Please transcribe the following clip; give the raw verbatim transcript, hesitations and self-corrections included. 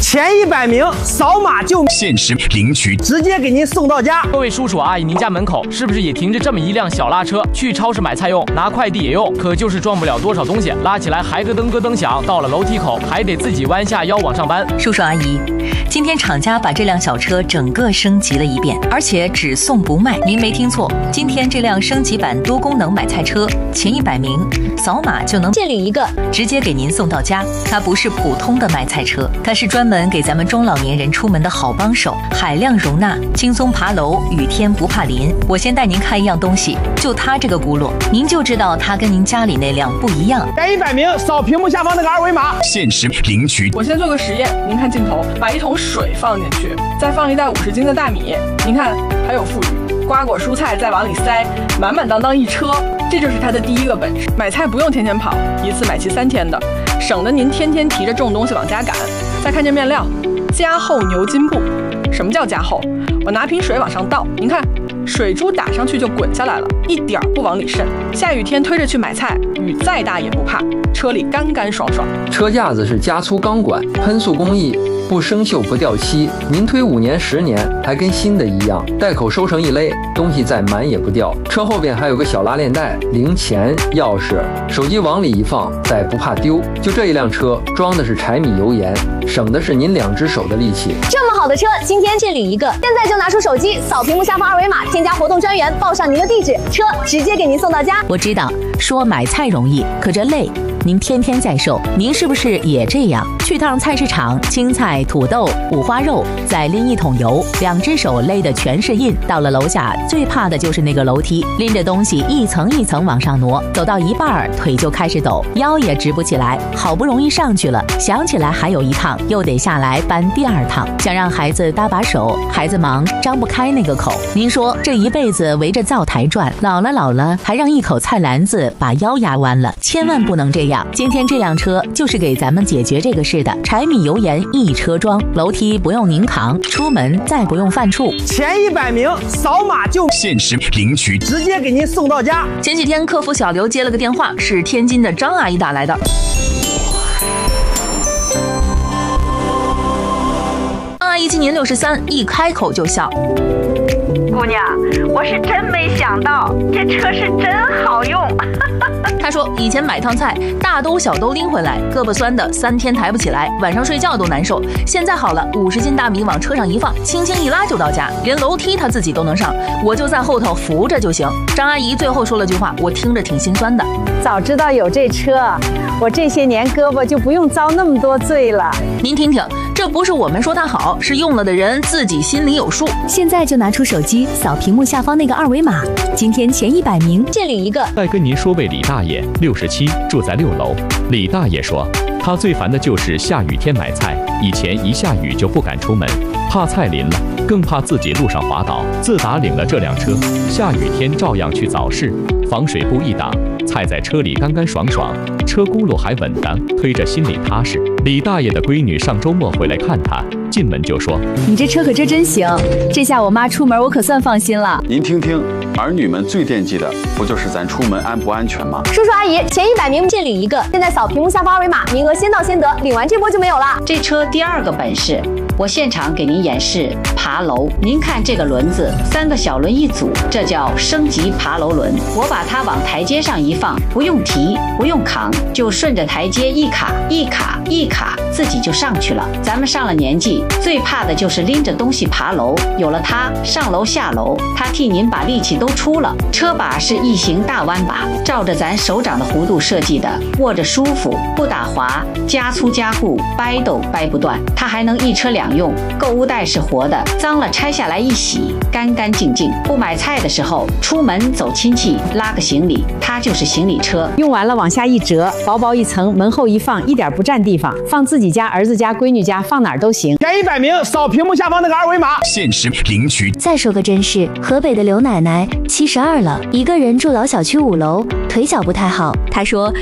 前一百名扫码就限时领取， 直接给您送到家。 各位叔叔阿姨，您家门口是不是也停着这么一辆小拉车？去超市买菜用，拿快递也用，可就是装不了多少东西，拉起来还咯噔咯噔响，到了楼梯口还得自己弯下腰往上搬。 叔叔阿姨，今天厂家把这辆小车整个升级了一遍，而且只送不卖。您没听错，今天这辆升级版多功能买菜车，前一百名扫码就能限领一个， 直接给您送到家。它不是普通的买菜车，它是专门给咱们中老年人出门的好帮手，海量容纳，轻松爬楼，雨天不怕淋。我先带您看一样东西，就它这个轱辘，您就知道它跟您家里那辆不一样。 前一百名扫屏幕下方那个二维码， 限时领取。 我先做个实验，您看镜头，把一桶水放进去，再放一袋五十斤的大米，您看还有富裕，瓜果蔬菜再往里塞，满满当当一车。这就是它的第一个本事。买菜不用天天跑，一次买齐三天的，省得您天天提着重东西往家赶。再看这面料，加厚牛筋布。什么叫加厚？我拿瓶水往上倒，您看水珠打上去就滚下来了，一点不往里渗。下雨天推着去买菜，雨再大也不怕，车里干干爽爽。 车架子是加粗钢管，喷塑工艺，不生锈不掉漆，您推五年十年还跟新的一样。袋口收成一勒，东西再满也不掉。车后边还有个小拉链袋，零钱、钥匙、手机往里一放，再不怕丢。就这一辆车装的是柴米油盐，省的是您两只手的力气。 这么好的车，今天限领一个，现在就拿出手机扫屏幕下方二维码，添加活动专员，报上您的地址，车直接给您送到家。 我知道说买菜容易，可这累。您天天在售，您是不是也这样？去趟菜市场，青菜、土豆、五花肉，再拎一桶油，两只手勒的全是印。到了楼下，最怕的就是那个楼梯，拎着东西一层一层往上挪，走到一半腿就开始抖，腰也直不起来。好不容易上去了，想起来还有一趟，又得下来搬第二趟。想让孩子搭把手，孩子忙张不开那个口。您说这一辈子围着灶台转，老了老了还让一口菜篮子把腰压弯了，千万不能这样。今天这辆车就是给咱们解决这个事的，柴米油盐一车装，楼梯不用您扛，出门再不用犯怵。 前一百名扫码就限时领取， 直接给您送到家。 前几天客服小刘接了个电话，是天津的张阿姨打来的。张阿姨今年六十三，一开口就笑。 姑娘，我是真没想到，这车是真好用。 她说以前买趟菜，大兜小兜拎回来，胳膊酸的三天抬不起来，晚上睡觉都难受。现在好了，五十斤大米往车上一放，轻轻一拉就到家，连楼梯她自己都能上，我就在后头扶着就行。张阿姨最后说了句话，我听着挺心酸的。 早知道有这车，我这些年胳膊就不用遭那么多罪了。 您听听，这不是我们说它好，是用了的人自己心里有数。 现在就拿出手机扫屏幕下方那个二维码，今天前一百名限领一个。 再跟您说位李大爷，六十七，住在六楼。李大爷说，他最烦的就是下雨天买菜，以前一下雨就不敢出门，怕菜淋了，更怕自己路上滑倒。自打领了这辆车，下雨天照样去早市，防水布一挡，菜在车里干干爽爽，车轱辘还稳当，推着心里踏实。李大爷的闺女上周末回来看他，进门就说：“ 你这车可这真行，这下我妈出门我可算放心了。” 您听听，儿女们最惦记的不就是咱出门安不安全吗？ 叔叔阿姨，前一百名限领一个，现在扫屏幕下方二维码，名额先到先得，领完这波就没有了。 这车第二个本事，我现场给您演示爬楼。您看这个轮子，三个小轮一组，这叫升级爬楼轮。我把它往台阶上一放，不用提，不用扛，就顺着台阶一卡一卡一卡，自己就上去了。咱们上了年纪，最怕的就是拎着东西爬楼，有了它，上楼下楼，它替您把力气都出了。车把是异形大弯把，照着咱手掌的弧度设计的，握着舒服，不打滑，加粗加固，掰都掰不断。它还能一车两用，购物袋是活的，脏了拆下来一洗，干干净净。不买菜的时候，出门走亲戚，拉个行李，它就是行李车。 用完了往下一折，薄薄一层，门后一放，一点不占地方，放自己家、儿子家、闺女家，放哪儿都行。 前一百名扫屏幕下方那个二维码， 限时领取。 再说个真事，河北的刘奶奶七十二了，一个人住老小区五楼，腿脚不太好。她说